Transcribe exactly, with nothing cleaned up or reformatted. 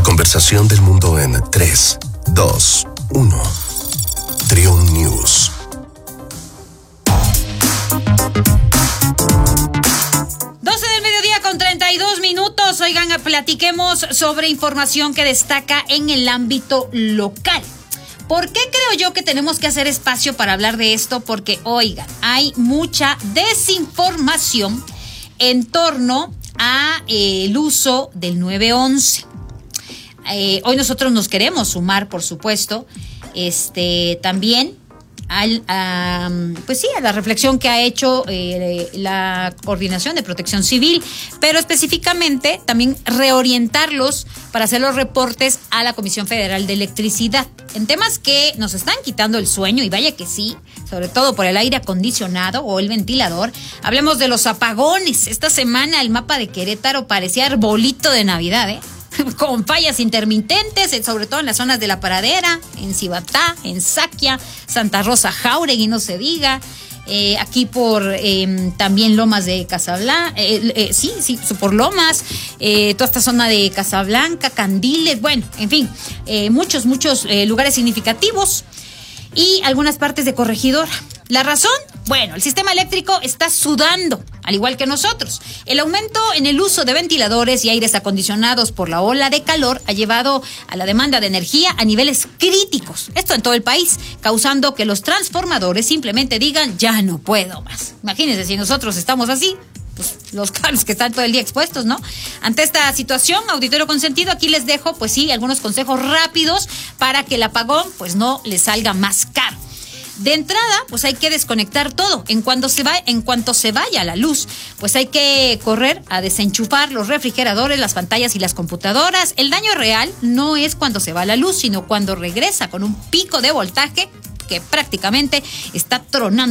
conversación del mundo en tres, dos, uno. Triun News. doce del mediodía con treinta y dos minutos. Oigan, platiquemos sobre información que destaca en el ámbito local. ¿Por qué creo yo que tenemos que hacer espacio para hablar de esto? Porque, oigan, hay mucha desinformación en torno a eh, el uso del nueve once. Eh, hoy nosotros nos queremos sumar, por supuesto, este también al, a, pues sí, a la reflexión que ha hecho eh, la Coordinación de Protección Civil, pero específicamente también reorientarlos para hacer los reportes a la Comisión Federal de Electricidad en temas que nos están quitando el sueño, y vaya que sí, sobre todo por el aire acondicionado o el ventilador. Hablemos de los apagones. Esta semana el mapa de Querétaro parecía arbolito de Navidad, ¿eh? Con fallas intermitentes, sobre todo en las zonas de La Pradera, en Cibatá, en Saquia, Santa Rosa, Jáuregui, no se diga. Eh, aquí por eh, también Lomas de Casablanca, eh, eh, sí, sí, por Lomas, eh, toda esta zona de Casablanca, Candiles, bueno, en fin, eh, muchos, muchos eh, lugares significativos y algunas partes de Corregidora. ¿La razón? Bueno, el sistema eléctrico está sudando, al igual que nosotros. El aumento en el uso de ventiladores y aires acondicionados por la ola de calor ha llevado a la demanda de energía a niveles críticos. Esto en todo el país, causando que los transformadores simplemente digan, ya no puedo más. Imagínense, si nosotros estamos así, pues los cables que están todo el día expuestos, ¿no? Ante esta situación, auditorio consentido, aquí les dejo, pues sí, algunos consejos rápidos para que el apagón, pues no les salga más caro. De entrada, pues hay que desconectar todo. En cuanto se va, en cuanto se vaya la luz, pues hay que correr a desenchufar los refrigeradores, las pantallas y las computadoras. El daño real no es cuando se va la luz, sino cuando regresa con un pico de voltaje que prácticamente está tronando